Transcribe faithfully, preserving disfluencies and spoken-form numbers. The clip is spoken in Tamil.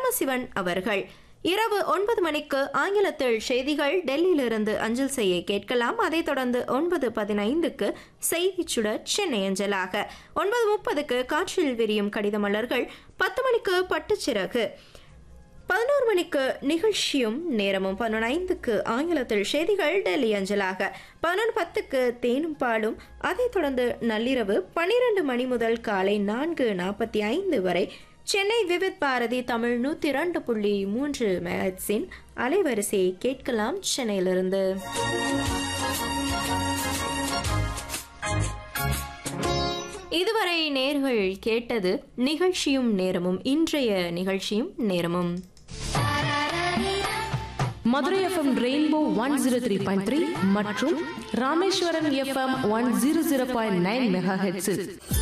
பரமசிவன் அவர்கள். இரவு ஒன்பது மணிக்கு ஆங்கிலத்தில் செய்திகள் டெல்லியிலிருந்து அஞ்சல் செய்ய கேட்கலாம். அதைத் தொடர்ந்து ஒன்பது பதினைந்துக்கு செய்தி சுடர் சென்னை அஞ்சலாக. ஒன்பது முப்பதுக்கு காற்றில் விரியும் கடித மலர்கள். பத்து மணிக்கு பட்டுச்சிறகு. பதினோரு மணிக்கு நிகழ்ச்சியும் நேரமும். பதினொன்று ஐந்துக்கு ஆங்கிலத்தில் செய்திகள் டெல்லி அஞ்சலாக. பதினொன்று பத்துக்கு தேனும் பாலும். அதைத் தொடர்ந்து நள்ளிரவு பன்னிரண்டு மணி முதல் காலை நான்கு நாற்பத்தி ஐந்து வரை சென்னை விவித் பாரதி தமிழ் நூற்றி இரண்டு புள்ளி மூன்று மெகாஹெர்ட்ஸின் அலைவரிசையை கேட்கலாம் சென்னையிலிருந்து. இதுவரை நேர்கள் கேட்டது நிகழ்ச்சியும் நேரமும். இன்றைய நிகழ்ச்சியும் நேரமும் Madurai FM rainbow one zero three point three மற்றும் Rameswaram FM one zero zero point nine megahertz.